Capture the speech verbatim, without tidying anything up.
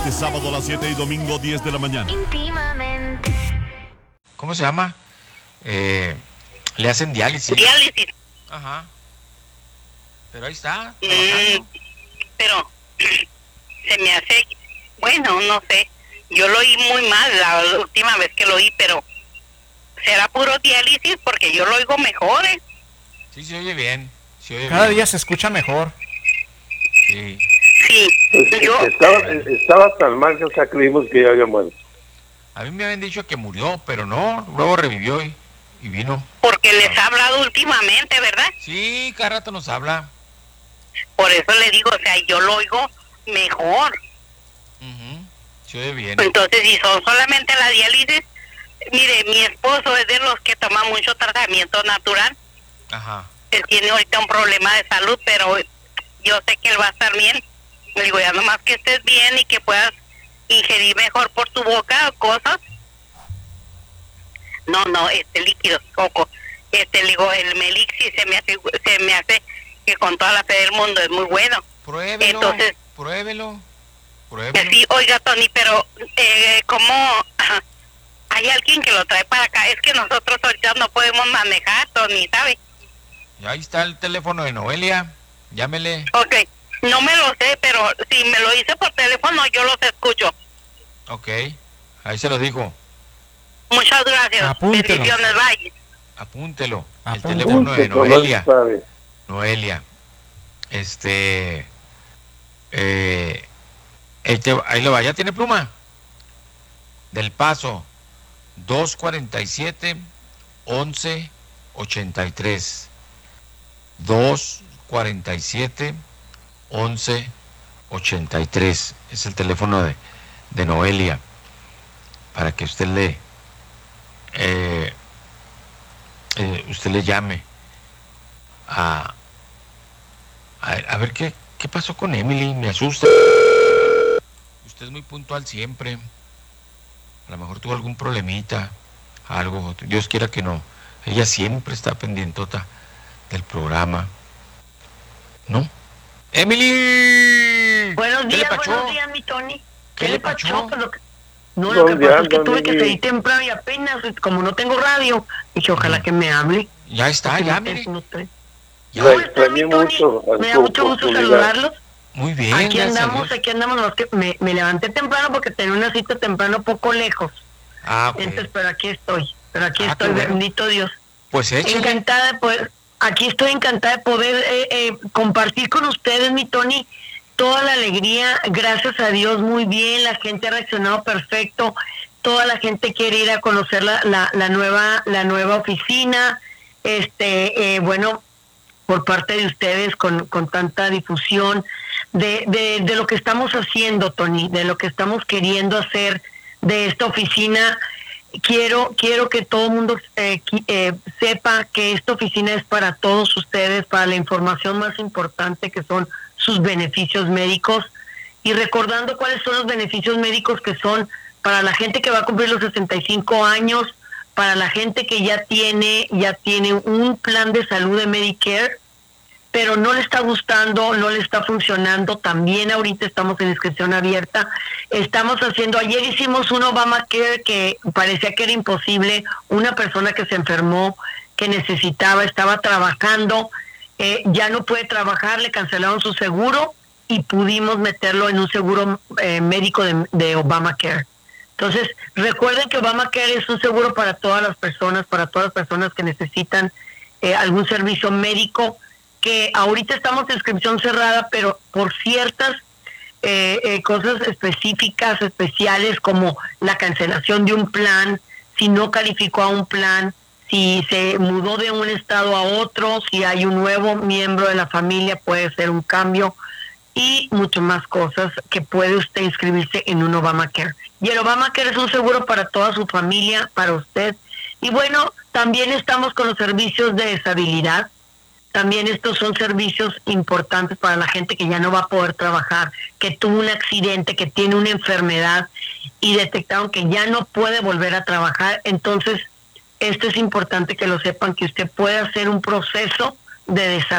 Este sábado a las siete y domingo diez de la mañana. Íntimamente. ¿Cómo se llama? Eh, le hacen diálisis. Diálisis. Ajá. Pero ahí está. Mm, pero se me hace, bueno, no sé. Yo lo oí muy mal la última vez que lo oí, pero será puro diálisis porque yo lo oigo mejor, ¿eh? Sí, se oye bien. Se oye Cada bien. día se escucha mejor. Sí. Sí, Pues, yo... estaba, estaba tan mal que hasta creímos que ya había muerto. A mí me habían dicho que murió, pero no, luego revivió y, y vino. Porque les ha hablado últimamente, ¿verdad? Sí, cada rato nos habla. Por eso le digo, o sea, yo lo oigo mejor. Uh-huh. Se oye bien. Entonces, si son solamente la diálisis, mire, mi esposo es de los que toma mucho tratamiento natural. Ajá. Él tiene ahorita un problema de salud, pero yo sé que él va a estar bien. Le digo, ya nomás que estés bien y que puedas ingerir mejor por tu boca cosas. No, no, este líquido, coco. Este, le digo, el Melixi se me hace, se me hace que con toda la fe del mundo es muy bueno. Pruébelo, Entonces, pruébelo, pruébelo. sí, oiga, Tony, pero eh, ¿cómo hay alguien que lo trae para acá? Es que nosotros ahorita no podemos manejar, Tony, ¿sabe? Y ahí está el teléfono de Noelia, llámele. Ok, no me lo sé, pero si me lo dice por teléfono, yo los escucho. Ok, ahí se lo dijo. Muchas gracias. Apúntelo. Bendiciones, bye. Apúntelo, el Apúntelo. teléfono de Que no Noelia. sabe. Noelia, este, eh, este, ahí lo va, ¿ya tiene pluma? Del Paso, dos cuarenta y siete, once ochenta y tres. dos cuarenta y siete, once ochenta y tres. Es el teléfono de, de Noelia, para que usted le, eh, eh, usted le llame a, a, a ver qué, qué pasó con Emily. Me asusta. Usted es muy puntual siempre. A lo mejor tuvo algún problemita, algo. Dios quiera que no. Ella siempre está pendientota del programa. ¿No? ¡Emily! Buenos ¿Qué le días, pachó? buenos días, mi Tony. ¿Qué le pachó? Pues lo que- No, lo que ¿Dónde pasó es que anda, tuve que Mimi? salir temprano y apenas, como no tengo radio, dije, ojalá que me hable. Ya está, Porque ya, no mire. te- no te- Ya. La ¿Cómo está, mi extrañé Tony? mucho. Me da su mucho gusto oportunidad. saludarlos. Muy bien, Aquí gracias a andamos, Dios. aquí andamos. Los que me, me levanté temprano porque tenía una cita temprano poco lejos. Ah, ok. Entonces, pero aquí estoy. Pero aquí Ah, estoy, qué bueno. bendito Dios. Pues échale. Encantada de poder, aquí estoy encantada de poder eh, eh, compartir con ustedes, mi Tony, toda la alegría, gracias a Dios, muy bien, la gente ha reaccionado perfecto, toda la gente quiere ir a conocer la, la, la nueva, la nueva oficina, este, eh, bueno, por parte de ustedes con, con tanta difusión de, de, de lo que estamos haciendo, Tony, de lo que estamos queriendo hacer de esta oficina. Quiero quiero que todo el mundo eh, eh, sepa que esta oficina es para todos ustedes, para la información más importante que son sus beneficios médicos, y recordando cuáles son los beneficios médicos que son para la gente que va a cumplir los sesenta y cinco años, para la gente que ya tiene ya tiene un plan de salud de Medicare, pero no le está gustando, no le está funcionando. También ahorita estamos en inscripción abierta. Estamos haciendo, ayer hicimos un Obamacare que parecía que era imposible. Una persona que se enfermó, que necesitaba, estaba trabajando, eh, ya no puede trabajar, le cancelaron su seguro y pudimos meterlo en un seguro eh, médico de, de Obamacare. Entonces, recuerden que Obamacare es un seguro para todas las personas, para todas las personas que necesitan eh, algún servicio médico, que ahorita estamos en inscripción cerrada, pero por ciertas eh, eh, cosas específicas, especiales, como la cancelación de un plan, si no calificó a un plan, si se mudó de un estado a otro, si hay un nuevo miembro de la familia, puede ser un cambio, y mucho más cosas que puede usted inscribirse en un Obamacare. Y el Obamacare es un seguro para toda su familia, para usted. Y bueno, también estamos con los servicios de deshabilidad. También estos son servicios importantes para la gente que ya no va a poder trabajar, que tuvo un accidente, que tiene una enfermedad y detectaron que ya no puede volver a trabajar. Entonces, esto es importante que lo sepan, que usted puede hacer un proceso de desarrollo